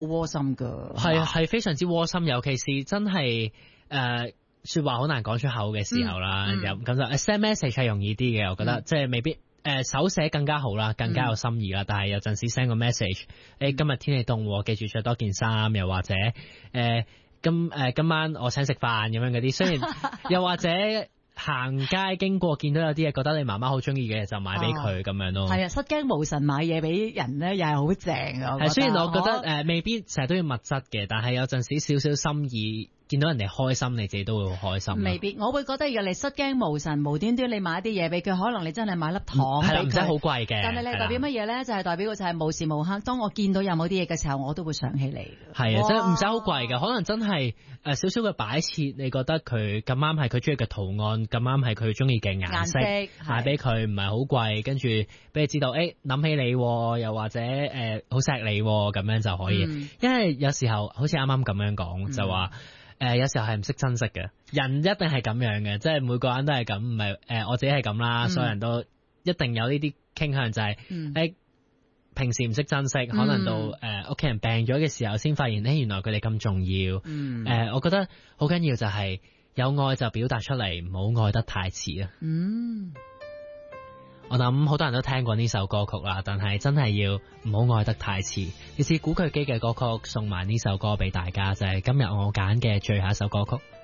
窩心噶， 係非常之窩心，尤其是真係說話好難講出口嘅時候啦，咁就 send message 係容易啲嘅，我覺得即係未必手寫更加好啦，更加有心意啦。但係有陣時 send 個 message，今日天氣凍，記住着多件衫，又或者今晚我請食飯咁樣嗰啲，雖然又或者。行街經過見到有啲嘢覺得你媽媽好中意嘅就買俾佢咁樣咯。係啊， 失驚無神買嘢俾人咧，又係好正啊！係， 雖然我覺得未必成日都要物質嘅，但係有陣時少少心意。見到人哋開心，你自己都會好開心。 未必，我會覺得如果你失驚無神，無端端你買啲嘢俾佢，可能你真係買粒糖俾佢， 唔使好貴嘅。 但係你代表乜嘢咧？就係代表就係無時無刻，當我見到有某啲嘢嘅時候，我都會想起你。 係啊，即係唔使好貴嘅，可能真係少少嘅擺設，你覺得佢咁啱係佢中意嘅圖案，咁啱係佢中意嘅顏色，買俾佢唔係好貴，跟住俾你知道，諗起你，又或者好錫你咁樣就可以。因為有時候好似啱啱咁樣講，就話。有時候係唔識珍惜嘅，人一定係咁樣嘅，即係每個人都係咁，唔係我自己係咁啦，所有人都一定有呢啲傾向，就係平時唔識珍惜，可能到屋企人病咗嘅時候，先發現原來佢哋咁重要。我覺得好緊要就係有愛就表達出嚟，唔好愛得太遲啊。我諗好多人都聽過呢首歌曲啦，但係真係要唔好愛得太遲。於是古巨基嘅歌曲送埋呢首歌俾大家，就係今日我揀嘅最後一首歌曲。